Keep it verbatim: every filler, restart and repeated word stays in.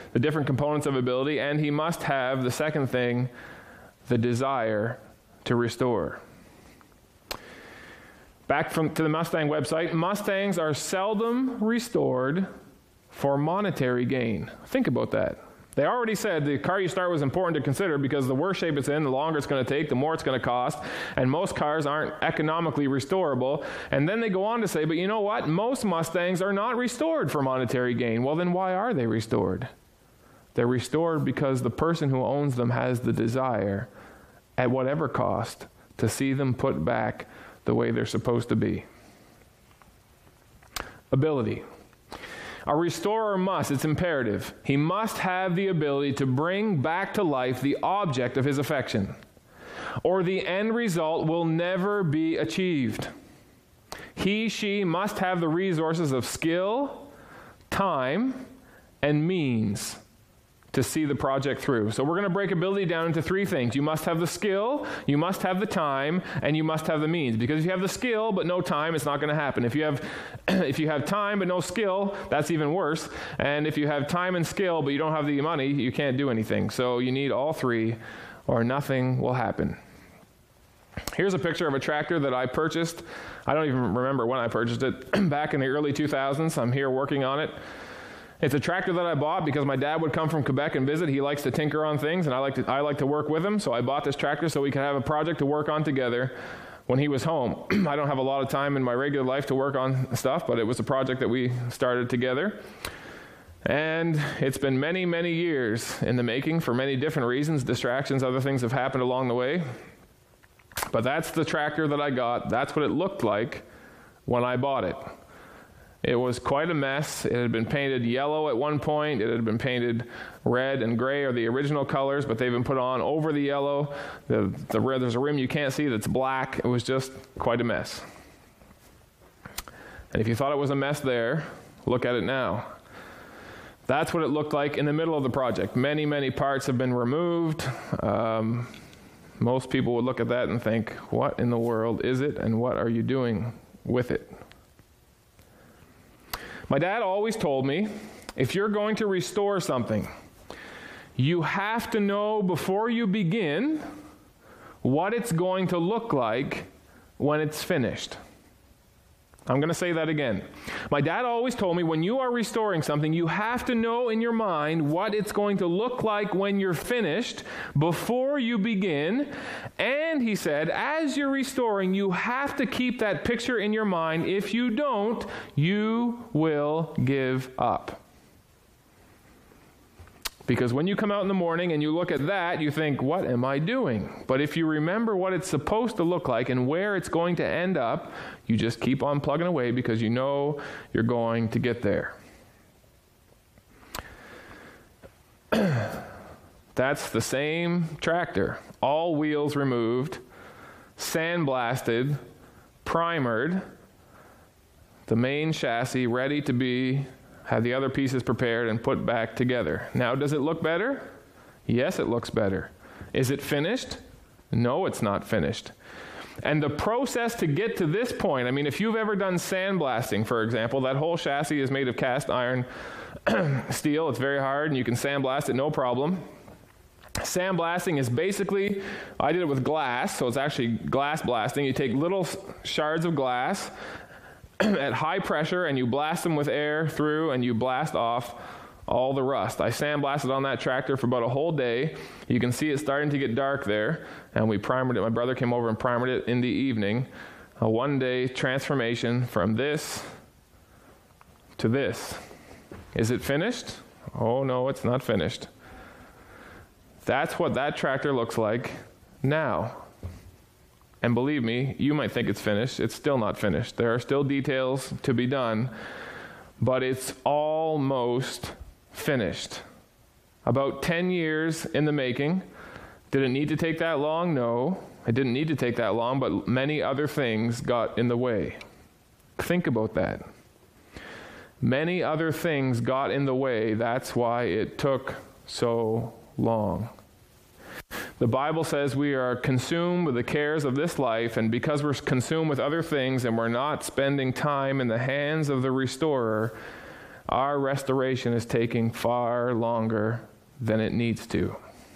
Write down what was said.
the different components of ability, and he must have, the second thing, the desire to restore. Back from to the Mustang website, Mustangs are seldom restored for monetary gain. Think about that. They already said the car you start was important to consider because the worse shape it's in, the longer it's going to take, the more it's going to cost, and most cars aren't economically restorable. And then they go on to say, but you know what? Most Mustangs are not restored for monetary gain. Well, then why are they restored? They're restored because the person who owns them has the desire, at whatever cost, to see them put back the way they're supposed to be. Ability. A restorer must, it's imperative, he must have the ability to bring back to life the object of his affection, or the end result will never be achieved. He, she must have the resources of skill, time, and means to see the project through. So we're going to break ability down into three things. You must have the skill, you must have the time, and you must have the means. Because if you have the skill but no time, it's not going to happen. If you have if you have time but no skill, that's even worse. And if you have time and skill but you don't have the money, you can't do anything. So you need all three or nothing will happen. Here's a picture of a tractor that I purchased. I don't even remember when I purchased it. Back in the early two thousands. I'm here working on it. It's a tractor that I bought because my dad would come from Quebec and visit. He likes to tinker on things, and I like to I like to work with him. So I bought this tractor so we could have a project to work on together when he was home. I don't have a lot of time in my regular life to work on stuff, but it was a project that we started together. And it's been many, many years in the making for many different reasons, distractions, other things have happened along the way. But that's the tractor that I got. That's what it looked like when I bought it. It was quite a mess. It had been painted yellow at one point. It had been painted red and gray are the original colors, but they've been put on over the yellow. The, the red, there's a rim you can't see that's black. It was just quite a mess. And if you thought it was a mess there, look at it now. That's what it looked like in the middle of the project. Many, many parts have been removed. Um, most people would look at that and think, what in the world is it, and what are you doing with it? My dad always told me, if you're going to restore something, you have to know before you begin what it's going to look like when it's finished. I'm going to say that again. My dad always told me when you are restoring something, you have to know in your mind what it's going to look like when you're finished before you begin. And he said, as you're restoring, you have to keep that picture in your mind. If you don't, you will give up. Because when you come out in the morning and you look at that, you think, what am I doing? But if you remember what it's supposed to look like and where it's going to end up, you just keep on plugging away because you know you're going to get there. That's the same tractor. All wheels removed, sandblasted, primered, the main chassis ready to be have the other pieces prepared and put back together. Now, does it look better? Yes, it looks better. Is it finished? No, it's not finished. And the process to get to this point, I mean, if you've ever done sandblasting, for example, that whole chassis is made of cast iron steel. It's very hard, and you can sandblast it, no problem. Sandblasting is basically, I did it with glass, so it's actually glass blasting. You take little shards of glass at high pressure, and you blast them with air through, and you blast off all the rust. I sandblasted on that tractor for about a whole day. You can see it starting to get dark there, and we primered it. My brother came over and primered it in the evening. A one-day transformation from this to this. Is it finished? Oh, no, it's not finished. That's what that tractor looks like now. And believe me, you might think it's finished. It's still not finished. There are still details to be done, but it's almost finished. About ten years in the making. Did it need to take that long? No, it didn't need to take that long, but many other things got in the way. Think about that. Many other things got in the way. That's why it took so long. The Bible says we are consumed with the cares of this life, and because we're consumed with other things and we're not spending time in the hands of the restorer, our restoration is taking far longer than it needs to.